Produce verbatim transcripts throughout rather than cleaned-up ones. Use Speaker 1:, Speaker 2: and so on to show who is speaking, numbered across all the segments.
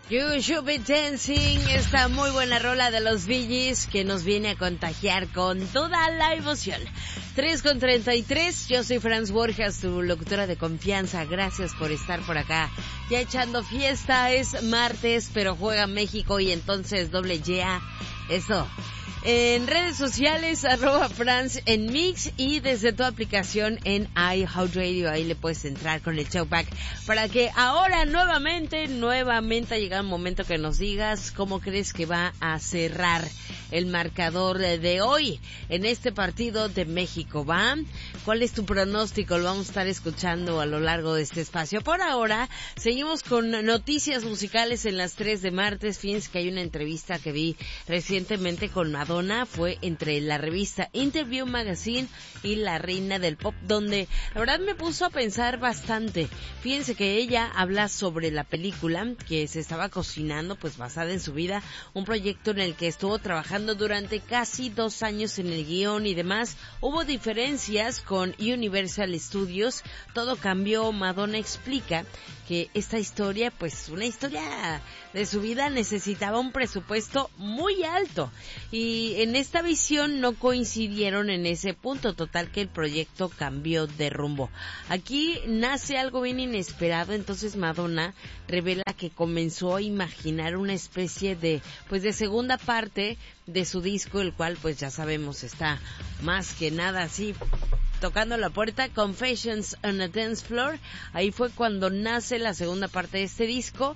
Speaker 1: You Should Be Dancing, esta muy buena rola de los Bee Gees que nos viene a contagiar con toda la emoción. tres con treinta y tres, yo soy Franz Borjas, tu locutora de confianza. Gracias por estar por acá. Ya echando fiesta, es martes, pero juega México y entonces doble ya. Eso. En redes sociales, arroba Franz en Mix y desde tu aplicación en iHeartRadio, ahí le puedes entrar con el showback para que ahora nuevamente, nuevamente ha llegado el momento que nos digas cómo crees que va a cerrar el marcador de hoy en este partido de México, ¿va? ¿Cuál es tu pronóstico? Lo vamos a estar escuchando a lo largo de este espacio. Por ahora, seguimos con noticias musicales en las tres de martes. Fíjense que hay una entrevista que vi recientemente con Madonna. Fue entre la revista Interview Magazine y la reina del pop, donde la verdad me puso a pensar bastante. Fíjense que ella habla sobre la película que se estaba cocinando, pues basada en su vida, un proyecto en el que estuvo trabajando durante casi dos años en el guión y demás. Hubo diferencias con Universal Studios, todo cambió. Madonna explica que esta historia, pues una historia de su vida, necesitaba un presupuesto muy alto y en esta visión no coincidieron en ese punto, total que el proyecto cambió de rumbo. Aquí nace algo bien inesperado, entonces Madonna revela que comenzó a imaginar una especie de, pues de segunda parte de su disco, el cual pues ya sabemos está más que nada así tocando la puerta, Confessions on a Dance Floor. Ahí fue cuando nace la segunda parte de este disco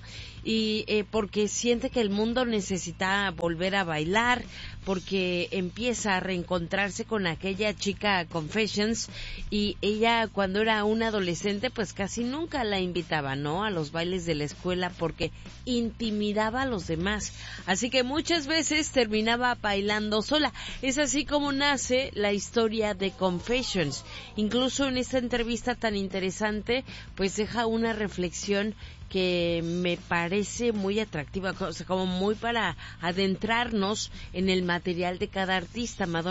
Speaker 1: y eh, porque siente que el mundo necesita volver a bailar, porque empieza a reencontrarse con aquella chica Confessions y ella cuando era una adolescente pues casi nunca la invitaba, ¿no?, a los bailes de la escuela porque intimidaba a los demás, así que muchas veces terminaba bailando sola. Es así como nace la historia de Confessions. Incluso en esta entrevista tan interesante pues deja una reflexión que me parece muy atractiva, o sea, como muy para adentrarnos en el material de cada artista. Madonna